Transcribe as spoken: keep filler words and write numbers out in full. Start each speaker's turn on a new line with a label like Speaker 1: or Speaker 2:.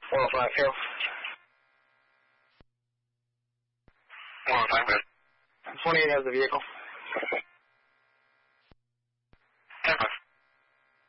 Speaker 1: one oh five, Hill.
Speaker 2: one oh five, good.
Speaker 1: twenty-eight has the vehicle.